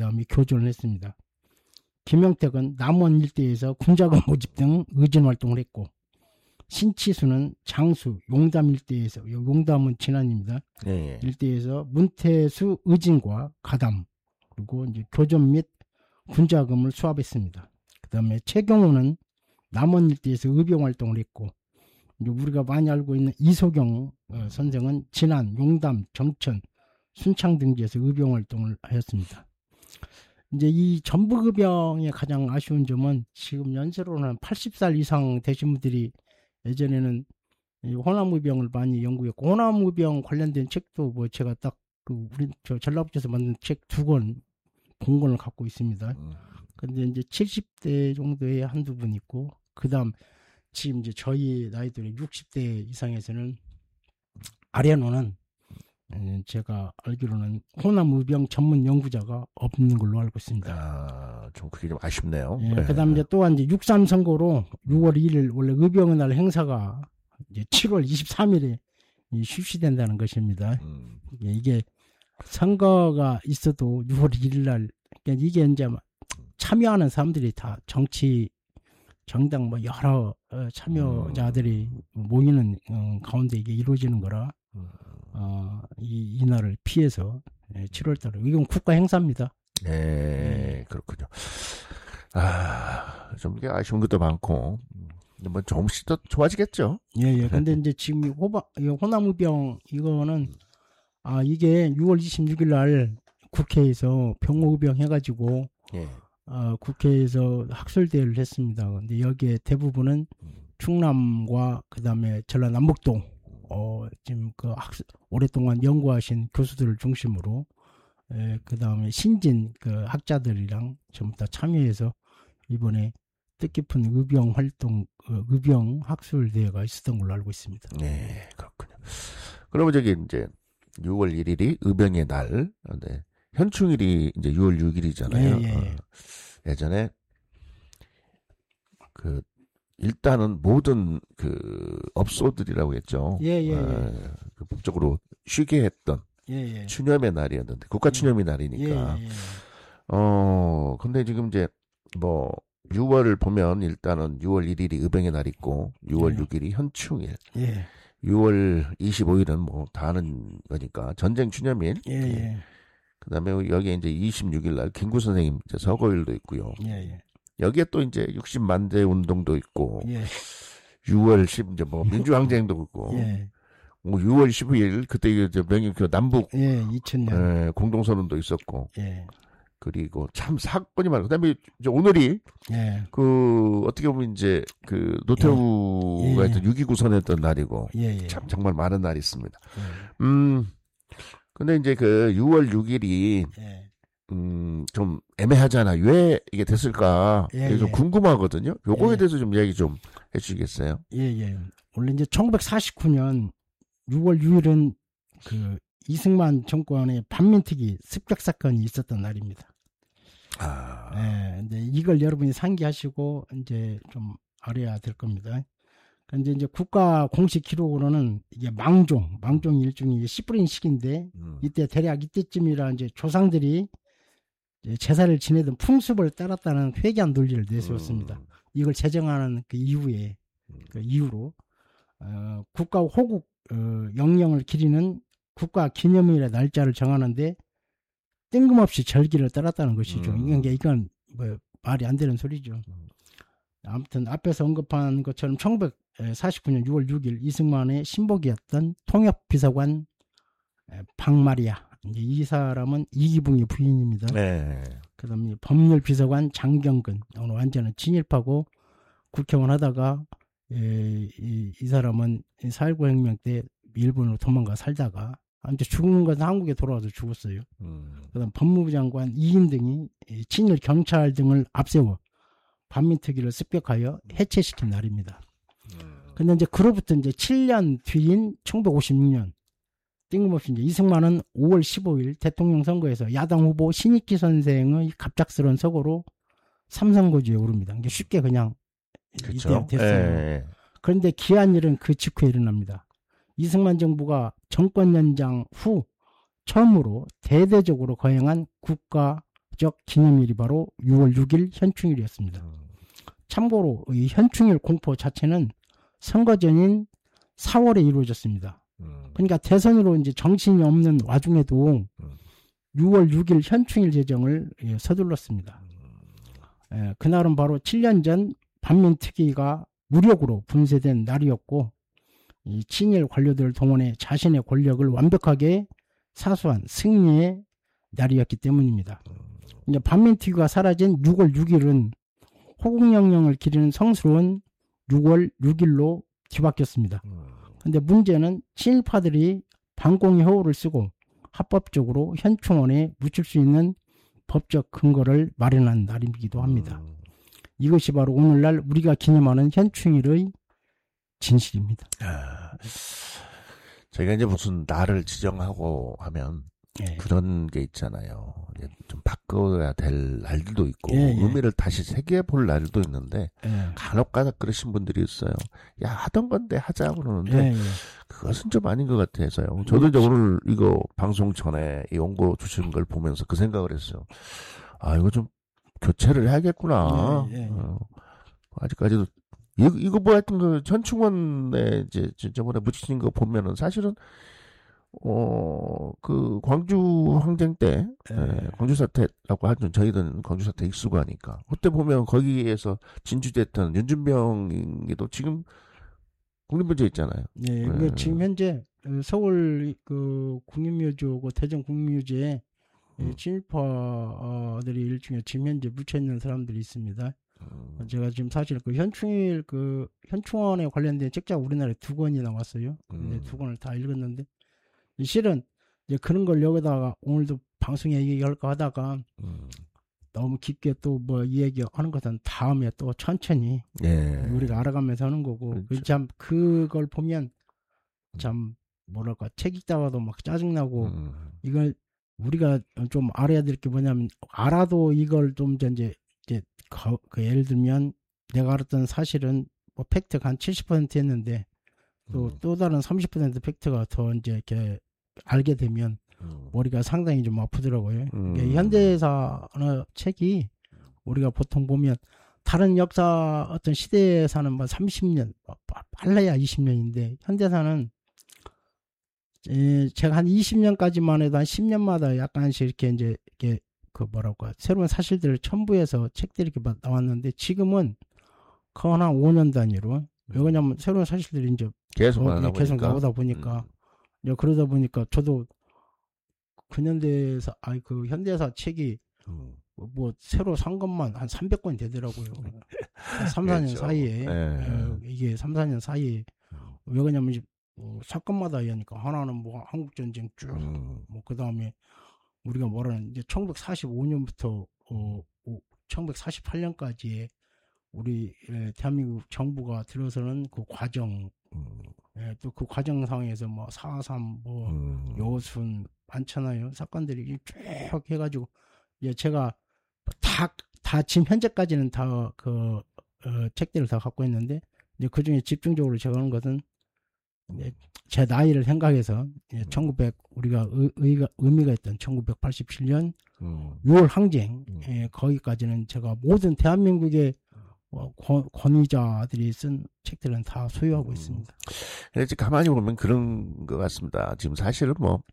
그다음에 교전을 했습니다. 김영택은 남원 일대에서 군자금 모집 등 의진 활동을 했고, 신치수는 장수, 용담 일대에서, 용담은 진안입니다. 예. 일대에서 문태수 의진과 가담, 그리고 이제 교전 및 군자금을 수합했습니다. 그다음에 최경호는 남원 일대에서 의병 활동을 했고, 이제 우리가 많이 알고 있는 이소경 선생은 진안, 용담, 정천, 순창 등지에서 의병 활동을 하였습니다. 이제 이 전북의병의 가장 아쉬운 점은 지금 연세로는 80살 이상 되신 분들이 예전에는 이 호남의병을 많이 연구했고, 호남의병 관련된 책도 뭐 제가 딱 우리 전라북도에서 만든 책 2권 공권을 갖고 있습니다. 근데 이제 70대 정도의 한두 분 있고, 그 다음 지금 이제 저희 나이들의 60대 이상에서는 아래로는 제가 알기로는 호남의병 전문 연구자가 없는 걸로 알고 있습니다. 아, 좀 그게 좀 아쉽네요. 예, 네. 그다음 이제 또한 이제 6.3 선거로 6월 1일 원래 의병의 날 행사가 이제 7월 23일에 실시된다는 것입니다. 이게 선거가 있어도 6월 1일 날, 그러니까 이게 이제 참여하는 사람들이 다 정치 정당 뭐 여러 참여자들이 모이는 가운데 이게 이루어지는 거라 이 날을 피해서 7월달에 이건 국가 행사입니다. 네, 그렇군요. 아, 좀 이게 아쉬운 것도 많고 뭐 조금씩 더 좋아지겠죠. 예. 근데 이제 지금 호남의병 이거는 이게 6월 26일 날 국회에서 병호의병 해가지고 예. 국회에서 학술대회를 했습니다. 근데 여기에 대부분은 충남과 그다음에 전라남북도 지금 그 오랫동안 연구하신 교수들을 중심으로 그다음에 신진 그 학자들이랑 전부 다 참여해서 이번에 뜻깊은 의병 활동, 의병 학술대회가 있었던 걸로 알고 있습니다. 네, 그렇군요. 그러면 저기 이제 6월 1일이 의병의 날, 네. 현충일이 이제 6월 6일이잖아요. 예. 예전에 그 일단은 모든 그 업소들이라고 했죠. 그 법적으로 쉬게 했던 추념의 날이었는데 국가 추념의 날이니까. 근데 지금 이제 뭐 6월을 보면 일단은 6월 1일이 의병의 날 있고 6월 6일이 현충일. 6월 25일은 뭐 다 아는 거니까 전쟁 추념일. 그다음에 여기에 이제 26일 날 김구 선생님 이제 서거일도 있고요. 여기에 또 이제 60만대 운동도 있고, 6월 10 이제 뭐 민주항쟁도 있고, 뭐 6월 15일 그때 이제 명예교 남북 2000년 공동선언도 있었고, 그리고 참 사건이 많아요. 그다음에 이제 오늘이 그 어떻게 보면 이제 그 노태우가 했던 6.29 선언했던 날이고, 참 정말 많은 날이 있습니다. 근데 이제 그 6월 6일이 좀 애매하잖아. 왜 이게 됐을까? 좀 궁금하거든요. 요거에 대해서 좀 이야기 좀 해주시겠어요? 원래 이제 1949년 6월 6일은 그 이승만 정권의 반민특위 습격 사건이 있었던 날입니다. 근데 이걸 여러분이 상기하시고 이제 좀 알아야 될 겁니다. 근데 이제 국가 공식 기록으로는 이게 망종 일종의 씨뿌린식인데 이때 대략 이때쯤이라 이제 조상들이 제사를 지내던 풍습을 따랐다는 회개한 논리를 내세웠습니다. 이걸 제정하는 그 이후에 그 이후로 국가 호국 영령을 기리는 국가 기념일의 날짜를 정하는데 뜬금없이 절기를 따랐다는 것이죠. 이건 뭐 말이 안 되는 소리죠. 아무튼 앞에서 언급한 것처럼 1949년 6월 6일 이승만의 신복이었던 통역비서관 박마리아, 이제 이 사람은 이기붕의 부인입니다. 그다음에 법률비서관 장경근, 오늘 완전히 친일파고 국회의원 하다가 이 사람은 4.19 혁명 때 일본으로 도망가 살다가 이제 죽은 건 한국에 돌아와서 죽었어요. 그다음 법무부 장관 이인 등이 친일 경찰 등을 앞세워 반민특위를 습격하여 해체시킨 날입니다. 근데 이제 그로부터 이제 7년 뒤인 1956년 뜬금없이 이제 이승만은 5월 15일 대통령 선거에서 야당 후보 신익기 선생의 갑작스러운 서거로 삼선거주에 오릅니다. 이게 쉽게 그냥 이때 됐어요. 그런데 기한 일은 그 직후에 일어납니다. 이승만 정부가 정권 연장 후 처음으로 대대적으로 거행한 국가 역사적 기념일이 바로 6월 6일 현충일이었습니다. 참고로 이 현충일 공포 자체는 선거 전인 4월에 이루어졌습니다. 그러니까 대선으로 이제 정신이 없는 와중에도 6월 6일 현충일 제정을 서둘렀습니다. 그날은 바로 7년 전 반민특위가 무력으로 분쇄된 날이었고, 이 친일 관료들을 동원해 자신의 권력을 완벽하게 사수한 승리의 날이었기 때문입니다. 이제 반민특위가 사라진 6월 6일은 호국영령을 기리는 성스러운 6월 6일로 뒤바뀌었습니다. 근데 문제는 친일파들이 반공의 호호를 쓰고 합법적으로 현충원에 묻힐 수 있는 법적 근거를 마련한 날이기도 합니다. 이것이 바로 오늘날 우리가 기념하는 현충일의 진실입니다. 저희가 이제 무슨 날을 지정하고 하면 그런 게 있잖아요. 좀 바꿔야 될 날들도 있고 의미를 다시 새겨볼 날도 있는데 간혹가다 그러신 분들이 있어요. 야, 하던 건데 하자 그러는데 그것은 좀 아닌 것 같아서요. 저도 이제 오늘 이거 방송 전에 이 원고 주신 걸 보면서 그 생각을 했어요. 아, 이거 좀 교체를 해야겠구나. 아직까지도 이거 뭐 하여튼 그 현충원에 이제 저번에 묻히신 거 보면은 사실은 그 광주 항쟁 때 광주 사태라고 하죠. 저희는 광주 사태 익숙하니까 그때 보면 거기에서 진주됐던 윤준병이도 지금 국립묘지에 있잖아요. 네, 지금 현재 서울 그 국립묘지고 대전 국립묘지에 친일파들이 일종의 지금 현재 묻혀 있는 사람들이 있습니다. 제가 지금 사실 그 현충일 그 현충원에 관련된 책자가 우리나라에 2권이 나왔어요. 근데 2권을 다 읽었는데 실은 이제 그런 걸 여기다가 오늘도 방송에 얘기할까 하다가 너무 깊게 또 뭐 이 얘기 하는 것은 다음에 또 천천히 우리가 알아가면서 하는 거고 그렇죠. 참 그걸 보면 참 뭐랄까 책 읽다가도 막 짜증나고 이걸 우리가 좀 알아야 될 게 뭐냐면 알아도 이걸 좀 이제 그 예를 들면 내가 알았던 사실은 뭐 팩트가 한 70%였는데 또 다른 30% 팩트가 더 이제 이렇게 알게 되면 머리가 상당히 좀 아프더라고요. 현대사 책이 우리가 보통 보면 다른 역사 어떤 시대에사는 뭐 30년, 빨라야 20년인데 현대사는 제가 한 20년까지만 해도 한 10년마다 약간씩 이렇게 이제 이렇게 그 뭐라고 새로운 사실들을 첨부해서 책들이 이렇게 나왔는데 지금은 그건 한 5년 단위로 왜냐면 새로운 사실들이 이제 계속 나오다 보니까 그러다 보니까 저도 근현대사 그 현대사 책이 뭐 새로 산 것만 한 300권이 되더라고요. 3, 4년 그렇죠. 사이에 이게 3, 4년 사이에 왜 그러냐면 사건마다 하니까 하나는 뭐 한국 전쟁 쭉 뭐 그다음에 우리가 말하는 이제 1945년부터 1948년까지의 우리 대한민국 정부가 들어서는 그 과정, 또 그 과정상에서 뭐 4.3, 뭐 여순 많잖아요. 사건들이 쭉 해가지고 이제 제가 다 지금 현재까지는 다 그 책들을 다 갖고 있는데 이제 그 중에 집중적으로 제가 하는 것은 제 나이를 생각해서 1900 우리가 의미가 있던 1987년 6월 항쟁 거기까지는 제가 모든 대한민국의 권위자들이 쓴 책들은 다 소유하고 있습니다. 그래서 가만히 보면 그런 것 같습니다. 지금 사실은 뭐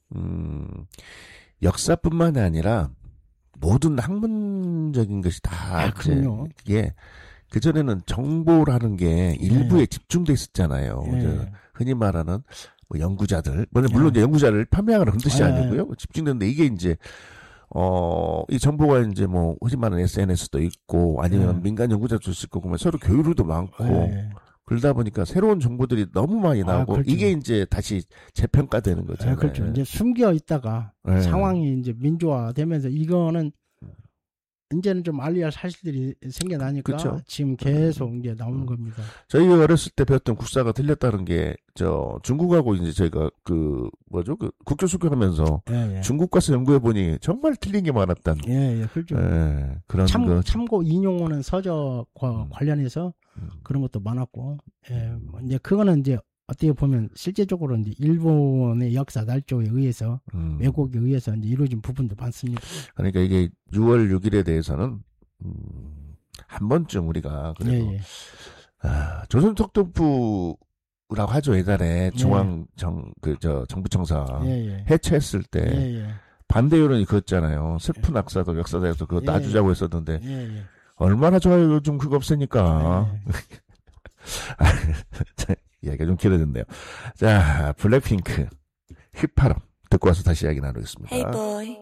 역사뿐만 아니라 모든 학문적인 것이 다 그럼요. 그게 그전에는 정보라는 게 일부에 집중돼 있었잖아요. 흔히 말하는 뭐 연구자들, 물론 이제 연구자를 판명하는 뜻이 아니고요. 집중되는데 이게 이제 이 정보가 이제 뭐 흔히 말하는 SNS도 있고 아니면 민간 연구자도 있을 거고 뭐 서로 교류도 많고 그러다 보니까 새로운 정보들이 너무 많이 나오고 그렇죠. 이게 이제 다시 재평가되는 거잖아요. 그렇죠. 이제 숨겨 있다가 상황이 이제 민주화되면서 이거는 이제는 좀 알려야 할 사실들이 생겨나니까 그쵸? 지금 계속 이제 나오는 겁니다. 저희가 어렸을 때 배웠던 국사가 틀렸다는 게 중국하고 이제 저희가 그 국교수교하면서 중국 가서 연구해 보니 정말 틀린 게 많았단. 그렇죠. 그런 참고 인용하는 서적과 관련해서 그런 것도 많았고, 이제 그거는 이제 어떻게 보면 실제적으로 이제 일본의 역사 날조에 의해서 왜곡에 의해서 이제 이루어진 부분도 많습니다. 그러니까 이게 6월 6일에 대해서는 한 번쯤 우리가 그래도 조선특독부라고 하죠. 예전에 정부청사 해체했을 때 반대 여론이 그었잖아요. 슬픈 악사도 역사대에서 그거 놔주자고 했었는데 얼마나 좋아요. 요즘 그거 없으니까. 이야기가 좀 길어졌네요. 자, 블랙핑크 휘파람 듣고 와서 다시 이야기 나누겠습니다. Hey boy.